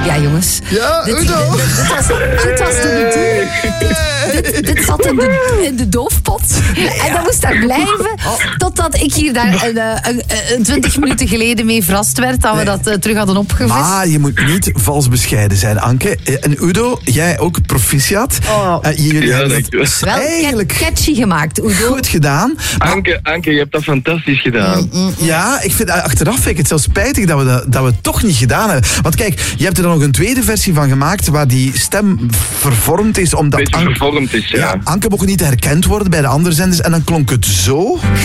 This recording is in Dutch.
Ja, jongens. Ja, Dit Udo. was dit zat in de doofpot. En dat moest daar blijven. Totdat ik hier daar 20 minuten geleden mee verrast werd. Dat we dat terug hadden opgevist. Maar je moet niet vals bescheiden zijn, Anke. En Udo, jij ook proficiat. Jullie hebben dankjewel. het Wel eigenlijk catchy gemaakt, Udo. goed gedaan. Maar Anke, je hebt dat fantastisch gedaan. ja, achteraf vind ik het zelfs spijtig dat we het toch niet gedaan hebben. Want kijk, je hebt er dan nog een tweede versie van gemaakt waar die stem vervormd is. Omdat Beetje vervormd is, ja. Anke mocht niet herkend worden bij de andere zenders. En dan klonk het zo.